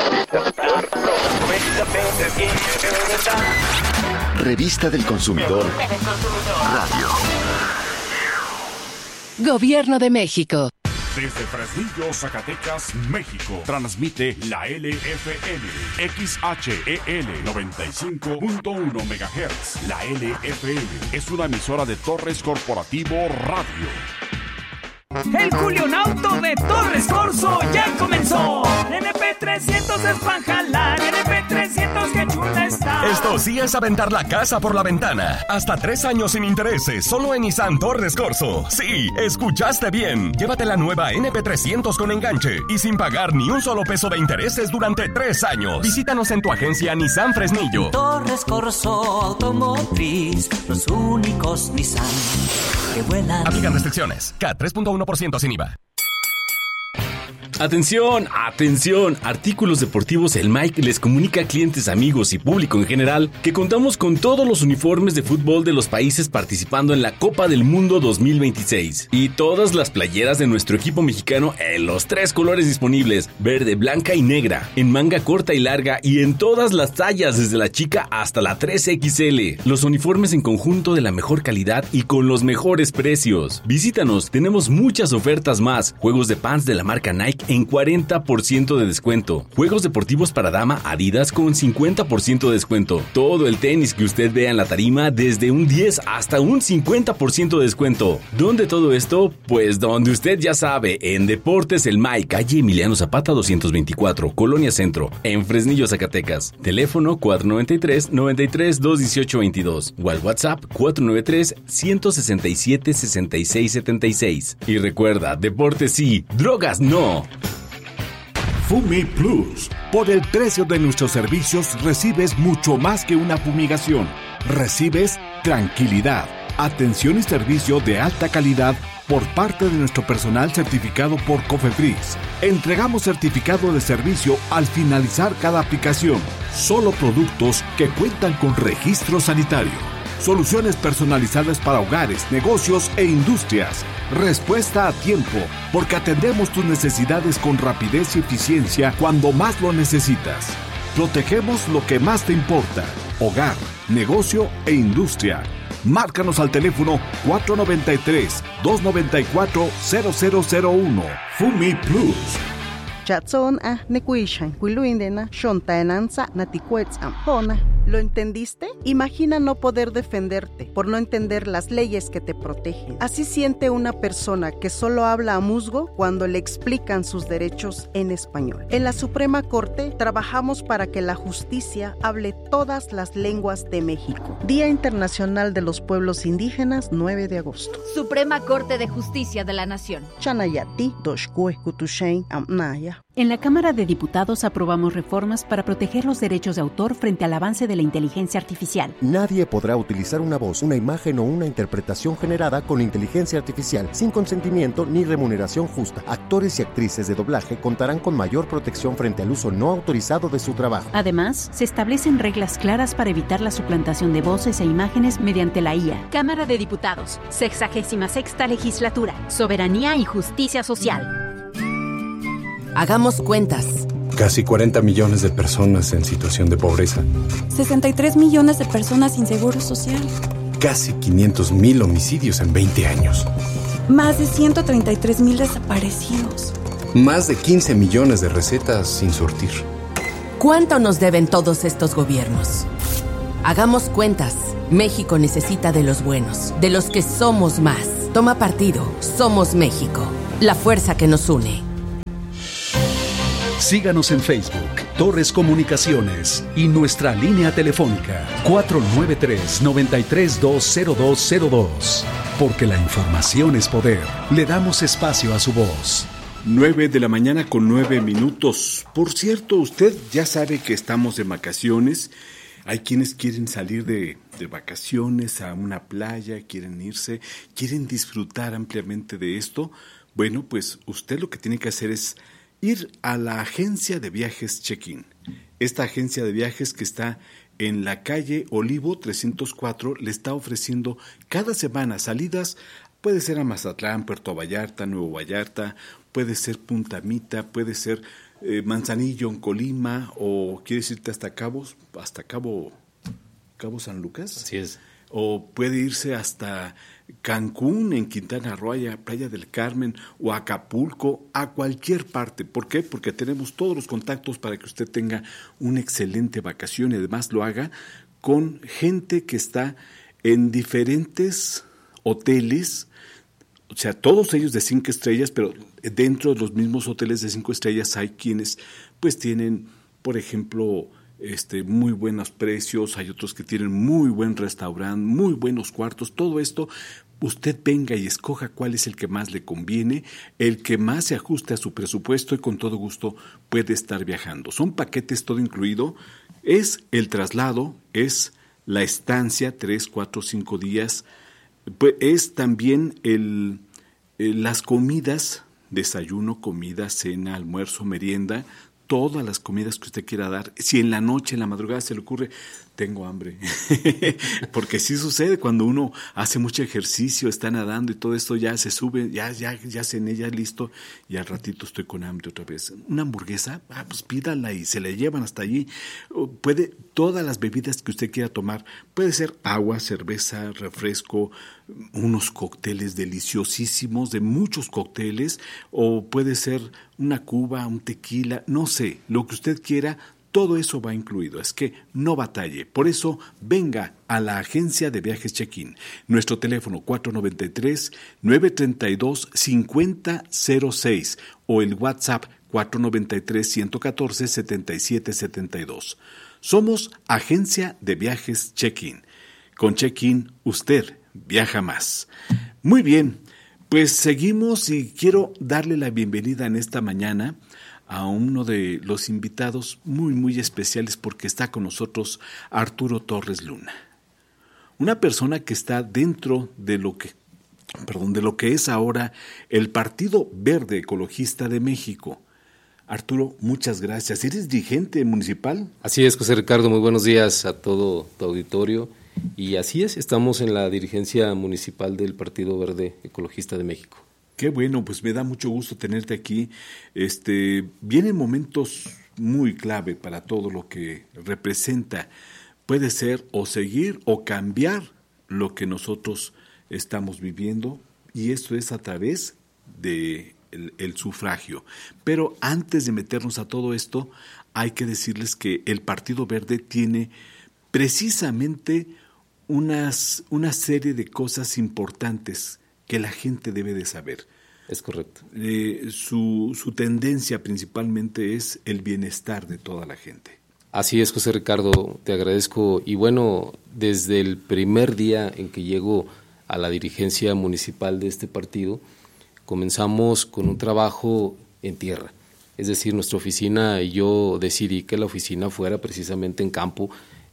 Revista del Consumidor Radio. Gobierno de México. Desde Fresnillo, Zacatecas, México, transmite la L F M, X H E L noventa y cinco punto uno megahertz. La L F M es una emisora de Torres Corporativo Radio. El Julionauto de Torres Corso ya comenzó. N P trescientos es para jalar, N P trescientos que chula está. Esto sí es aventar la casa por la ventana. Hasta tres años sin intereses, solo en Nissan Torres Corso. Sí, escuchaste bien. Llévate la nueva N P trescientos con enganche y sin pagar ni un solo peso de intereses durante tres años. Visítanos en tu agencia Nissan Fresnillo. Torres Corso Automotriz, los únicos Nissan que vuelan. Aplican restricciones. K tres punto uno por ciento sin I V A. Atención, atención, Artículos Deportivos El Mike les comunica a clientes, amigos y público en general que contamos con todos los uniformes de fútbol de los países participando en la Copa del Mundo dos mil veintiséis y todas las playeras de nuestro equipo mexicano en los tres colores disponibles, verde, blanca y negra, en manga corta y larga y en todas las tallas desde la chica hasta la tres equis ele. Los uniformes en conjunto de la mejor calidad y con los mejores precios. Visítanos, tenemos muchas ofertas más, juegos de pants de la marca Nike en cuarenta por ciento de descuento. Juegos deportivos para dama Adidas con cincuenta por ciento de descuento. Todo el tenis que usted vea en la tarima desde un diez hasta un cincuenta por ciento de descuento. ¿Dónde todo esto? Pues donde usted ya sabe, en Deportes El Mike, calle Emiliano Zapata doscientos veinticuatro, Colonia Centro, en Fresnillo, Zacatecas. Teléfono cuatro noventa y tres, noventa y tres, doscientos dieciocho veintidós o al WhatsApp cuatro noventa y tres, ciento sesenta y siete, sesenta y seis setenta y seis. Y recuerda, deportes sí, drogas no. Fumi Plus. Por el precio de nuestros servicios recibes mucho más que una fumigación. Recibes tranquilidad, atención y servicio de alta calidad por parte de nuestro personal certificado por Cofepris. Entregamos certificado de servicio al finalizar cada aplicación. Solo productos que cuentan con registro sanitario. Soluciones personalizadas para hogares, negocios e industrias. Respuesta a tiempo, porque atendemos tus necesidades con rapidez y eficiencia cuando más lo necesitas. Protegemos lo que más te importa: hogar, negocio e industria. Márcanos al teléfono cuatro noventa y tres, doscientos noventa y cuatro, cero cero cero uno. Fumi Plus. Chatson a nekuishan kuiluindena shontaenanza natikuetzam hona. ¿Lo entendiste? Imagina no poder defenderte por no entender las leyes que te protegen. Así siente una persona que solo habla a musgo cuando le explican sus derechos en español. En la Suprema Corte trabajamos para que la justicia hable todas las lenguas de México. Día Internacional de los Pueblos Indígenas, nueve de agosto. Suprema Corte de Justicia de la Nación. Chanayati, Doshkue, Kutushain, Amnaya. En la Cámara de Diputados aprobamos reformas para proteger los derechos de autor frente al avance de de la inteligencia artificial. Nadie podrá utilizar una voz, una imagen o una interpretación generada con inteligencia artificial sin consentimiento ni remuneración justa. Actores y actrices de doblaje contarán con mayor protección frente al uso no autorizado de su trabajo. Además, se establecen reglas claras para evitar la suplantación de voces e imágenes mediante la I A. Cámara de Diputados, sexagésima sexta legislatura, soberanía y justicia social. Hagamos cuentas. Casi cuarenta millones de personas en situación de pobreza. sesenta y tres millones de personas sin seguro social. Casi quinientos mil homicidios en veinte años. Más de ciento treinta y tres mil desaparecidos. Más de quince millones de recetas sin surtir. ¿Cuánto nos deben todos estos gobiernos? Hagamos cuentas. México necesita de los buenos, de los que somos más. Toma partido. Somos México. La fuerza que nos une. Síganos en Facebook, Torres Comunicaciones y nuestra línea telefónica cuatro nueve tres, nueve tres dos, cero dos cero dos. Porque la información es poder. Le damos espacio a su voz. Nueve de la mañana con nueve minutos. Por cierto, usted ya sabe que estamos de vacaciones. Hay quienes quieren salir de, de vacaciones a una playa, quieren irse, quieren disfrutar ampliamente de esto. Bueno, pues usted lo que tiene que hacer es ir a la agencia de viajes Check-in. Esta agencia de viajes que está en la calle Olivo trescientos cuatro le está ofreciendo cada semana salidas. Puede ser a Mazatlán, Puerto Vallarta, Nuevo Vallarta, puede ser Punta Mita, puede ser eh, Manzanillo en Colima, o quieres irte hasta Cabos, hasta Cabo, Cabo San Lucas. Así es. O puede irse hasta Cancún, en Quintana Roo, Playa del Carmen, o Acapulco, a cualquier parte. ¿Por qué? Porque tenemos todos los contactos para que usted tenga una excelente vacación y además lo haga con gente que está en diferentes hoteles, o sea, todos ellos de cinco estrellas, pero dentro de los mismos hoteles de cinco estrellas hay quienes pues tienen, por ejemplo, Este, muy buenos precios, hay otros que tienen muy buen restaurante, muy buenos cuartos. Todo esto, usted venga y escoja cuál es el que más le conviene, el que más se ajuste a su presupuesto y con todo gusto puede estar viajando. Son paquetes todo incluido, es el traslado, es la estancia, tres, cuatro, cinco días, pues es también el, el, las comidas, desayuno, comida, cena, almuerzo, merienda, todas las comidas que usted quiera dar. Si en la noche, en la madrugada se le ocurre, tengo hambre, porque sí sucede cuando uno hace mucho ejercicio, está nadando y todo esto, ya se sube, ya ya ya cené, ya listo, y al ratito estoy con hambre otra vez. Una hamburguesa, ah, pues pídala y se la llevan hasta allí. Puede, todas las bebidas que usted quiera tomar, puede ser agua, cerveza, refresco, unos cócteles deliciosísimos, de muchos cócteles, o puede ser una cuba, un tequila, no sé, lo que usted quiera. Todo eso va incluido, es que no batalle. Por eso, venga a la agencia de viajes Check-in. Nuestro teléfono cuatro nueve tres, nueve tres dos, cinco cero cero seis o el WhatsApp cuatro nueve tres, uno uno cuatro, siete siete siete dos. Somos Agencia de Viajes Check-in. Con Check-in, usted viaja más. Muy bien, pues seguimos y quiero darle la bienvenida en esta mañana a uno de los invitados muy, muy especiales porque está con nosotros Arturo Torres Luna. Una persona que está dentro de lo que, perdón, de lo que es ahora el Partido Verde Ecologista de México. Arturo, muchas gracias. ¿Eres dirigente municipal? Así es, José Ricardo. Muy buenos días a todo tu auditorio. Y así es, estamos en la dirigencia municipal del Partido Verde Ecologista de México. Qué bueno, pues me da mucho gusto tenerte aquí. Este, vienen momentos muy clave para todo lo que representa. Puede ser o seguir o cambiar lo que nosotros estamos viviendo, y esto es a través de el, el sufragio. Pero antes de meternos a todo esto, hay que decirles que el Partido Verde tiene precisamente unas, una serie de cosas importantes que la gente debe de saber. Es correcto. Eh, su, su tendencia principalmente es el bienestar de toda la gente. Así es, José Ricardo, te agradezco. Y bueno, desde el primer día en que llego a la dirigencia municipal de este partido, comenzamos con un trabajo en tierra. Es decir, nuestra oficina, y yo decidí que la oficina fuera precisamente en campo,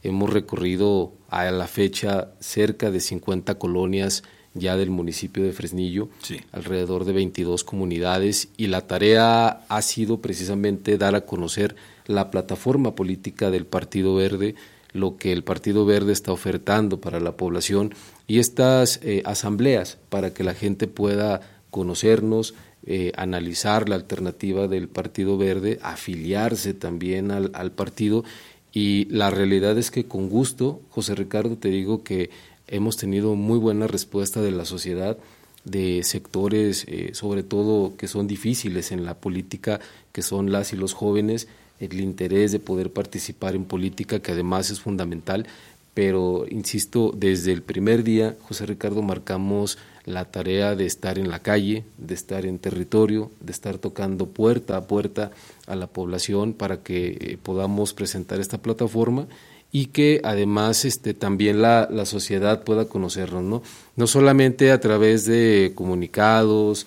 hemos recorrido a la fecha cerca de cincuenta colonias ya del municipio de Fresnillo, sí. alrededor de veintidós comunidades, y la tarea ha sido precisamente dar a conocer la plataforma política del Partido Verde, lo que el Partido Verde está ofertando para la población, y estas eh, asambleas para que la gente pueda conocernos, eh, analizar la alternativa del Partido Verde, afiliarse también al, al partido, y la realidad es que con gusto, José Ricardo, te digo que hemos tenido muy buena respuesta de la sociedad, de sectores eh, sobre todo que son difíciles en la política, que son las y los jóvenes, el interés de poder participar en política, que además es fundamental, pero insisto, desde el primer día, José Ricardo, marcamos la tarea de estar en la calle, de estar en territorio, de estar tocando puerta a puerta a la población para que eh, podamos presentar esta plataforma y que además este, también la, la sociedad pueda conocernos, ¿no? No solamente a través de comunicados,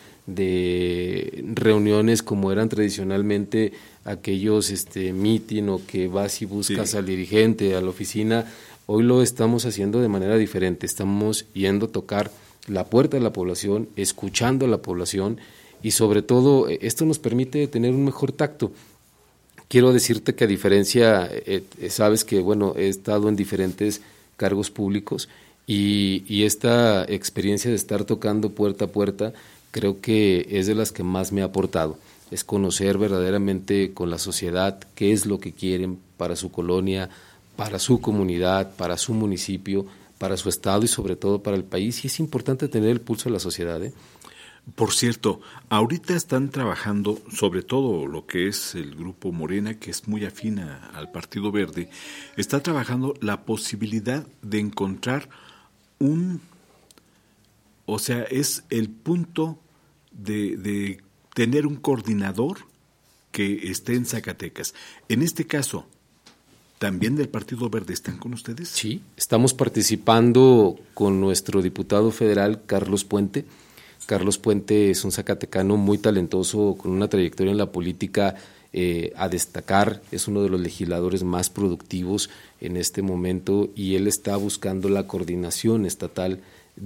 de reuniones como eran tradicionalmente aquellos este, meeting o que vas y buscas sí. al dirigente, a la oficina. Hoy lo estamos haciendo de manera diferente, estamos yendo a tocar la puerta de la población, escuchando a la población, y sobre todo esto nos permite tener un mejor tacto. Quiero decirte que a diferencia, eh, sabes que bueno, he estado en diferentes cargos públicos y, y esta experiencia de estar tocando puerta a puerta creo que es de las que más me ha aportado, es conocer verdaderamente con la sociedad qué es lo que quieren para su colonia, para su comunidad, para su municipio, para su estado y sobre todo para el país, y es importante tener el pulso de la sociedad, ¿eh? Por cierto, ahorita están trabajando sobre todo lo que es el Grupo Morena, que es muy afín a, al Partido Verde, está trabajando la posibilidad de encontrar un, o sea, es el punto de, de tener un coordinador que esté en Zacatecas. En este caso, ¿también del Partido Verde están con ustedes? Sí, estamos participando con nuestro diputado federal, Carlos Puente. Carlos Puente es un zacatecano muy talentoso, con una trayectoria en la política eh, a destacar, es uno de los legisladores más productivos en este momento y él está buscando la coordinación estatal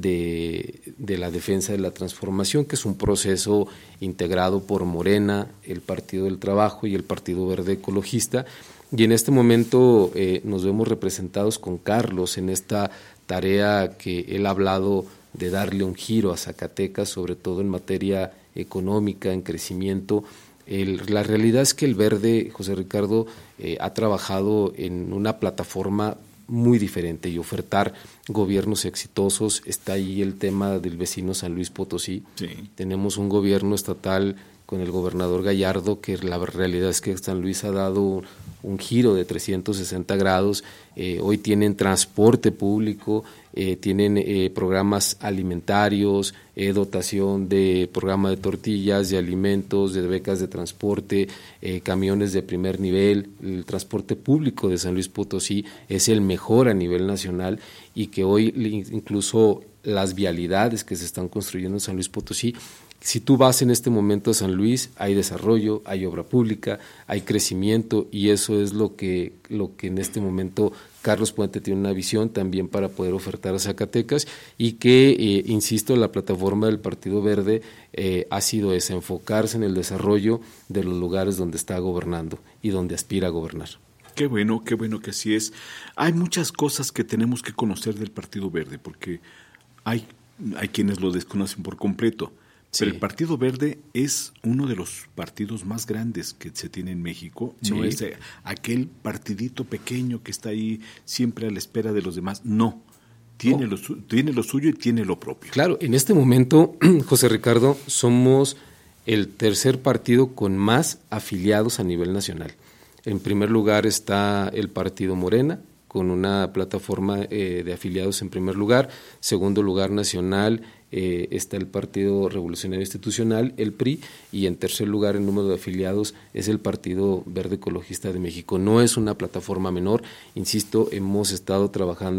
de, de la defensa de la transformación, que es un proceso integrado por Morena, el Partido del Trabajo y el Partido Verde Ecologista, y en este momento eh, nos vemos representados con Carlos en esta tarea que él ha hablado de darle un giro a Zacatecas, sobre todo en materia económica, en crecimiento. El, la realidad es que el Verde, José Ricardo, eh, ha trabajado en una plataforma muy diferente y ofertar gobiernos exitosos. Está ahí el tema del vecino San Luis Potosí. Sí. Tenemos un gobierno estatal con el gobernador Gallardo, que la realidad es que San Luis ha dado un giro de trescientos sesenta grados, eh, hoy tienen transporte público, eh, tienen eh, programas alimentarios, eh, dotación de programa de tortillas, de alimentos, de becas de transporte, eh, camiones de primer nivel. El transporte público de San Luis Potosí es el mejor a nivel nacional y que hoy incluso las vialidades que se están construyendo en San Luis Potosí, si tú vas en este momento a San Luis, hay desarrollo, hay obra pública, hay crecimiento y eso es lo que, lo que en este momento Carlos Puente tiene una visión también para poder ofertar a Zacatecas y que, eh, insisto, la plataforma del Partido Verde eh, ha sido esa, enfocarse en el desarrollo de los lugares donde está gobernando y donde aspira a gobernar. Qué bueno, qué bueno que así es. Hay muchas cosas que tenemos que conocer del Partido Verde porque hay, hay quienes lo desconocen por completo. Sí. Pero el Partido Verde es uno de los partidos más grandes que se tiene en México. Sí. No es aquel partidito pequeño que está ahí siempre a la espera de los demás. No, tiene, oh. lo, tiene lo suyo y tiene lo propio. Claro, en este momento, José Ricardo, somos el tercer partido con más afiliados a nivel nacional. En primer lugar está el Partido Morena, con una plataforma eh, de afiliados en primer lugar. Segundo lugar nacional eh, está el Partido Revolucionario Institucional, el P R I, y en tercer lugar en número de afiliados es el Partido Verde Ecologista de México. No es una plataforma menor, insisto, hemos estado trabajando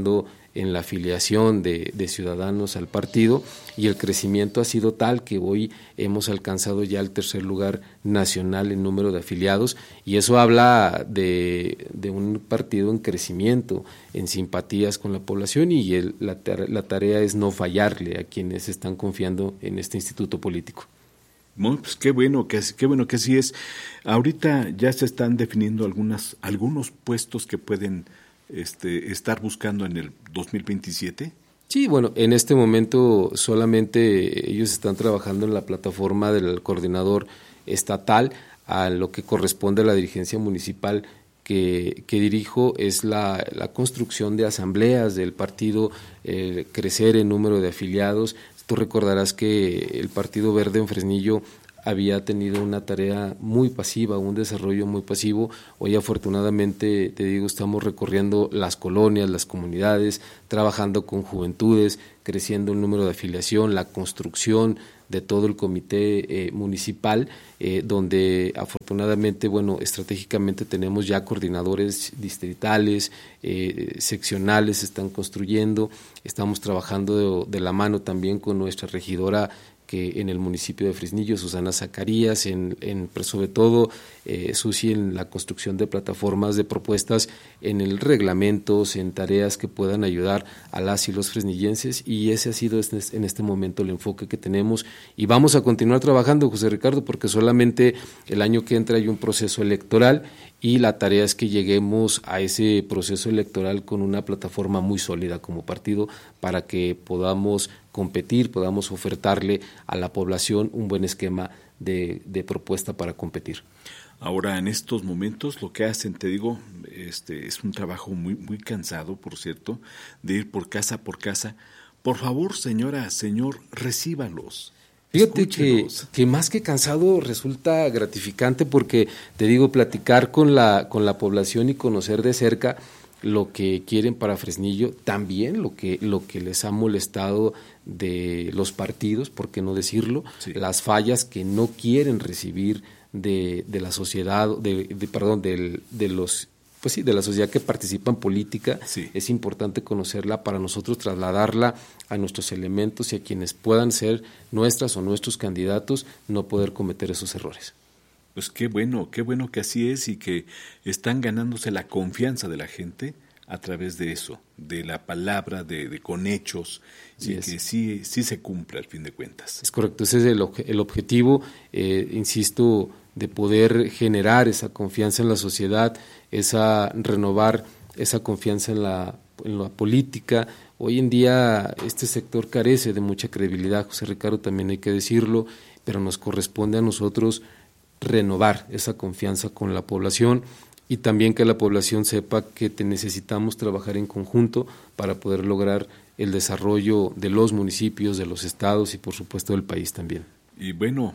en la afiliación de, de ciudadanos al partido, y el crecimiento ha sido tal que hoy hemos alcanzado ya el tercer lugar nacional en número de afiliados, y eso habla de, de un partido en crecimiento, en simpatías con la población, y el, la, la tarea es no fallarle a quienes están confiando en este instituto político. Bueno, pues qué bueno que qué bueno que así es. Ahorita ya se están definiendo algunas algunos puestos que pueden este, estar buscando en el dos mil veintisiete. Sí, bueno, en este momento solamente ellos están trabajando en la plataforma del coordinador estatal. A lo que corresponde a la dirigencia municipal que, que dirijo es la, la construcción de asambleas del partido, eh, crecer en número de afiliados. Tú recordarás que el Partido Verde en Fresnillo había tenido una tarea muy pasiva, un desarrollo muy pasivo. Hoy afortunadamente, te digo, estamos recorriendo las colonias, las comunidades, trabajando con juventudes, creciendo el número de afiliación, la construcción de todo el comité eh, municipal, eh, donde afortunadamente, bueno, estratégicamente tenemos ya coordinadores distritales, eh, seccionales se están construyendo, estamos trabajando de, de la mano también con nuestra regidora que en el municipio de Fresnillo, Susana Zacarías, en, en sobre todo eh, Susi, en la construcción de plataformas de propuestas en el reglamentos, en tareas que puedan ayudar a las y los fresnillenses, y ese ha sido este, en este momento el enfoque que tenemos, y vamos a continuar trabajando, José Ricardo, porque solamente el año que entra hay un proceso electoral, y la tarea es que lleguemos a ese proceso electoral con una plataforma muy sólida como partido para que podamos competir, podamos ofertarle a la población un buen esquema de, de propuesta para competir. Ahora, en estos momentos, lo que hacen, te digo, este es un trabajo muy, muy cansado, por cierto, de ir por casa por casa. Por favor, señora, señor, recíbalos. Fíjate que, que más que cansado resulta gratificante porque, te digo, platicar con la, con la población y conocer de cerca lo que quieren para Fresnillo, también lo que, lo que les ha molestado de los partidos, por qué no decirlo, sí. Las fallas que no quieren recibir de, de la sociedad, de, de perdón, de, de los pues sí, de la sociedad que participa en política, sí. Es importante conocerla para nosotros trasladarla a nuestros elementos y a quienes puedan ser nuestras o nuestros candidatos, no poder cometer esos errores. Pues qué bueno, qué bueno que así es y que están ganándose la confianza de la gente a través de eso, de la palabra, de, de con hechos, sí y es. que sí, sí se cumple al fin de cuentas. Es correcto, ese es el, el objetivo, eh, insisto, de poder generar esa confianza en la sociedad, esa renovar esa confianza en la, en la política. Hoy en día este sector carece de mucha credibilidad, José Ricardo, también hay que decirlo, pero nos corresponde a nosotros renovar esa confianza con la población y también que la población sepa que te necesitamos trabajar en conjunto para poder lograr el desarrollo de los municipios, de los estados y por supuesto del país también. Y bueno,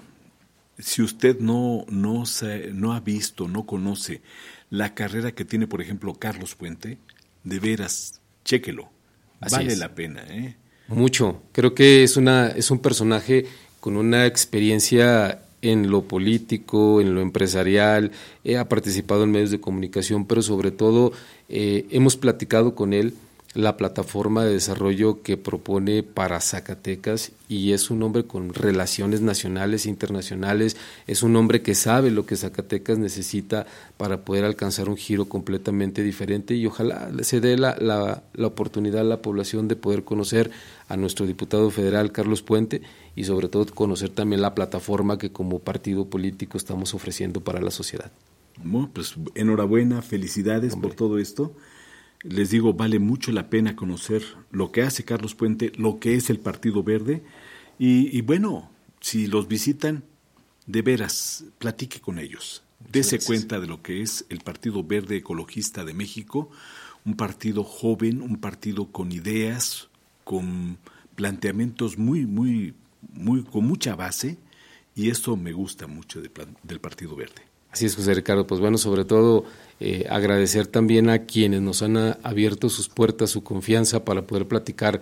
si usted no, no, se, no ha visto, no conoce la carrera que tiene, por ejemplo, Carlos Puente, de veras, chéquelo, Así vale es. la pena. ¿eh? Mucho, creo que es, una, es un personaje con una experiencia en lo político, en lo empresarial, eh, ha participado en medios de comunicación, pero sobre todo eh, hemos platicado con él la plataforma de desarrollo que propone para Zacatecas y es un hombre con relaciones nacionales e internacionales, es un hombre que sabe lo que Zacatecas necesita para poder alcanzar un giro completamente diferente y ojalá se dé la, la, la oportunidad a la población de poder conocer a nuestro diputado federal Carlos Puente y sobre todo conocer también la plataforma que como partido político estamos ofreciendo para la sociedad. Bueno, pues enhorabuena, felicidades Hombre. por todo esto. Les digo, vale mucho la pena conocer lo que hace Carlos Puente, lo que es el Partido Verde y, y bueno, si los visitan, de veras, platique con ellos. Dese cuenta de lo que es el Partido Verde Ecologista de México, un partido joven, un partido con ideas, con planteamientos muy, muy, muy, con mucha base y eso me gusta mucho de, del Partido Verde. Así es, José Ricardo, pues bueno, sobre todo eh, agradecer también a quienes nos han a, abierto sus puertas, su confianza para poder platicar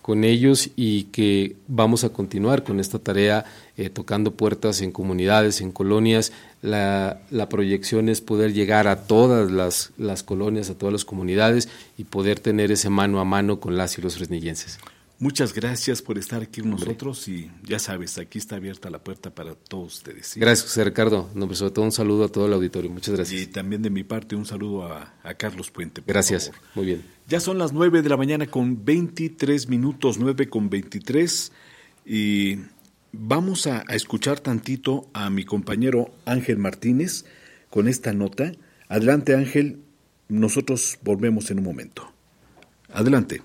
con ellos y que vamos a continuar con esta tarea eh, tocando puertas en comunidades, en colonias. La, la proyección es poder llegar a todas las, las colonias, a todas las comunidades y poder tener ese mano a mano con las y los fresnillenses. Muchas gracias por estar aquí con nosotros y ya sabes, aquí está abierta la puerta para todos ustedes. ¿Sí? Gracias, José Ricardo. No, sobre todo un saludo a todo el auditorio. Muchas gracias. Y también de mi parte un saludo a, a Carlos Puente. Gracias, favor. Muy bien. Ya son las nueve de la mañana con veintitrés minutos, nueve con veintitrés, y vamos a, a escuchar tantito a mi compañero Ángel Martínez con esta nota. Adelante, Ángel, nosotros volvemos en un momento. Adelante.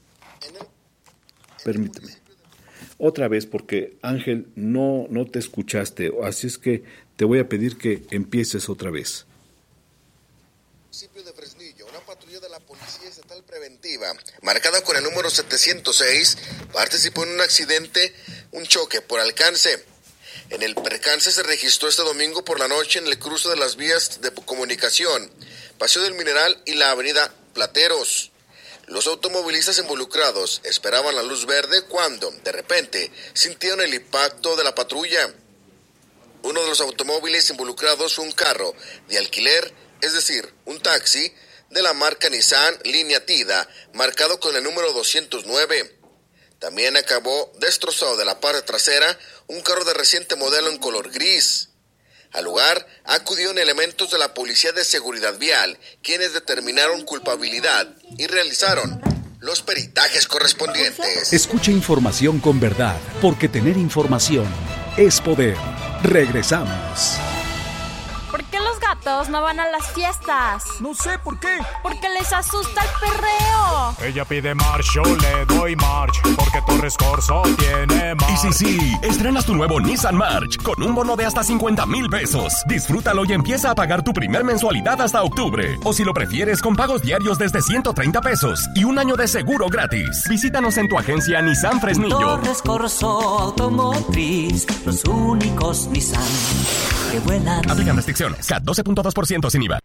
Permíteme. Otra vez, porque Ángel, no, no te escuchaste, así es que te voy a pedir que empieces otra vez. Municipio de Fresnillo, una patrulla de la Policía Estatal Preventiva, marcada con el número setecientos seis, participó en un accidente, un choque por alcance. En el percance se registró este domingo por la noche en el cruce de las vías de comunicación, Paseo del Mineral y la avenida Plateros. Los automovilistas involucrados esperaban la luz verde cuando, de repente, sintieron el impacto de la patrulla. Uno de los automóviles involucrados fue un carro de alquiler, es decir, un taxi, de la marca Nissan Línea Tida, marcado con el número doscientos nueve. También acabó destrozado de la parte trasera un carro de reciente modelo en color gris. Al lugar acudieron elementos de la Policía de Seguridad Vial, quienes determinaron culpabilidad y realizaron los peritajes correspondientes. Escucha información con verdad, porque tener información es poder. Regresamos. ¿Por qué los gatos no van a las fiestas? No sé, ¿por qué? Porque les asusta el perreo. Ella pide march, yo le doy march, porque Torres Corso tiene march. Y sí, sí, estrenas tu nuevo Nissan March con un bono de hasta cincuenta mil pesos. Disfrútalo y empieza a pagar tu primer mensualidad hasta octubre. O si lo prefieres, con pagos diarios desde ciento treinta pesos y un año de seguro gratis. Visítanos en tu agencia Nissan Fresnillo. Torres Corso Automotriz, los únicos Nissan que vuelan. Aplican restricciones. C A T doce punto dos por ciento sin I V A.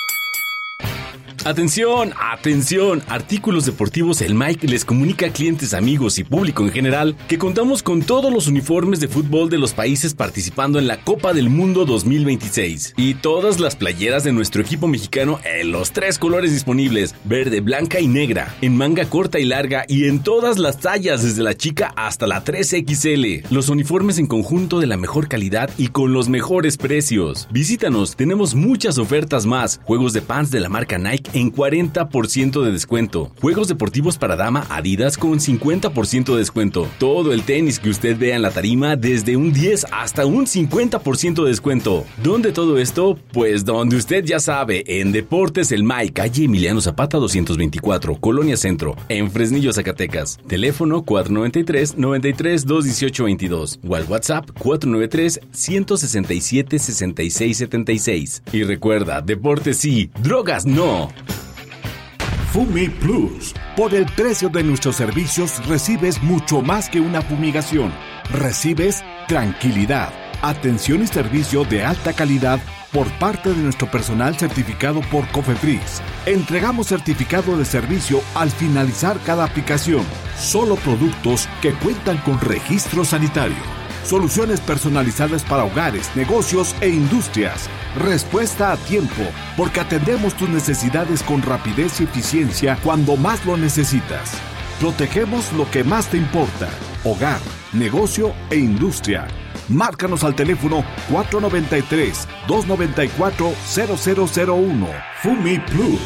Atención, atención, Artículos Deportivos El Mike les comunica a clientes, amigos y público en general que contamos con todos los uniformes de fútbol de los países participando en la Copa del Mundo dos mil veintiséis y todas las playeras de nuestro equipo mexicano en los tres colores disponibles, verde, blanca y negra, en manga corta y larga y en todas las tallas desde la chica hasta la tres equis ele. Los uniformes en conjunto de la mejor calidad y con los mejores precios. Visítanos, tenemos muchas ofertas más, juegos de pants de la marca Nike en cuarenta por ciento de descuento. Juegos deportivos para dama Adidas con cincuenta por ciento de descuento. Todo el tenis que usted vea en la tarima desde un diez hasta un cincuenta por ciento de descuento. ¿Dónde todo esto? Pues donde usted ya sabe, en Deportes El Mike, calle Emiliano Zapata doscientos veinticuatro, Colonia Centro, en Fresnillo, Zacatecas. Teléfono cuatro noventa y tres, noventa y tres, doscientos dieciocho veintidós o al WhatsApp cuatro noventa y tres, ciento sesenta y siete, sesenta y seis setenta y seis. Y recuerda, deportes sí, drogas no. Fumi Plus. Por el precio de nuestros servicios recibes mucho más que una fumigación. Recibes tranquilidad, atención y servicio de alta calidad por parte de nuestro personal certificado por COFEPRIS. Entregamos certificado de servicio al finalizar cada aplicación. Solo productos que cuentan con registro sanitario. Soluciones personalizadas para hogares, negocios e industrias. Respuesta a tiempo, porque atendemos tus necesidades con rapidez y eficiencia cuando más lo necesitas. Protegemos lo que más te importa: hogar, negocio e industria. Márcanos al teléfono cuatro noventa y tres, doscientos noventa y cuatro, cero cero cero uno. Fumi Plus.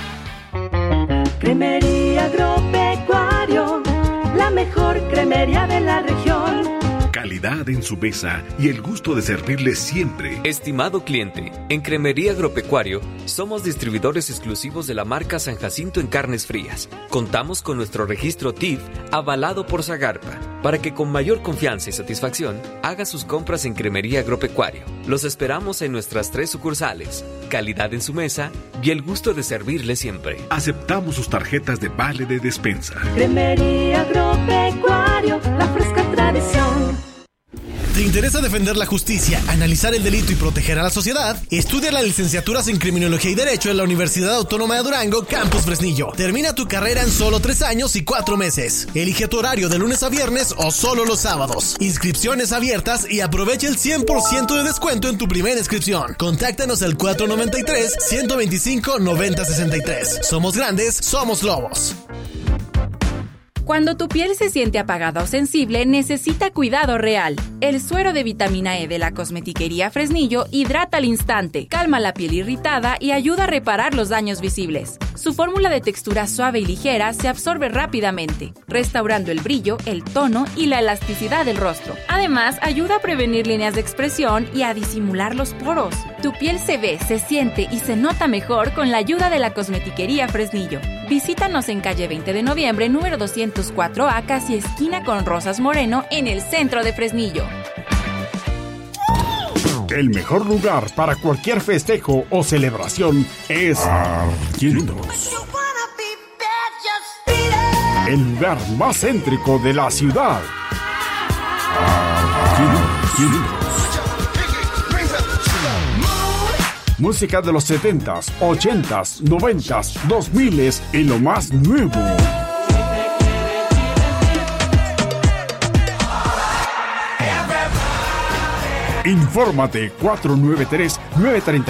Cremería Agropecuario, la mejor cremería de la región. Calidad en su mesa y el gusto de servirle siempre. Estimado cliente, en Cremería Agropecuario somos distribuidores exclusivos de la marca San Jacinto en carnes frías. Contamos con nuestro registro T I F avalado por Zagarpa para que con mayor confianza y satisfacción haga sus compras en Cremería Agropecuario. Los esperamos en nuestras tres sucursales. Calidad en su mesa y el gusto de servirle siempre. Aceptamos sus tarjetas de vale de despensa. Cremería Agropecuario, la fresca tradición. ¿Te interesa defender la justicia, analizar el delito y proteger a la sociedad? Estudia las licenciaturas en Criminología y Derecho en la Universidad Autónoma de Durango, Campus Fresnillo. Termina tu carrera en solo tres años y cuatro meses. Elige tu horario de lunes a viernes o solo los sábados. Inscripciones abiertas y aprovecha el cien por ciento de descuento en tu primera inscripción. Contáctanos al cuatro noventa y tres, ciento veinticinco, noventa sesenta y tres. Somos grandes, somos lobos. Cuando tu piel se siente apagada o sensible, necesita cuidado real. El suero de vitamina E de la Cosmetiquería Fresnillo hidrata al instante, calma la piel irritada y ayuda a reparar los daños visibles. Su fórmula de textura suave y ligera se absorbe rápidamente, restaurando el brillo, el tono y la elasticidad del rostro. Además, ayuda a prevenir líneas de expresión y a disimular los poros. Tu piel se ve, se siente y se nota mejor con la ayuda de la Cosmetiquería Fresnillo. Visítanos en calle veinte de noviembre, número doscientos cuatro A, casi esquina con Rosas Moreno, en el centro de Fresnillo. El mejor lugar para cualquier festejo o celebración es Argentinos. El lugar más céntrico de la ciudad. Argentinos. Música de los setentas, ochentas, noventas, dos miles y lo más nuevo. Infórmate cuatro nueve tres, nueve tres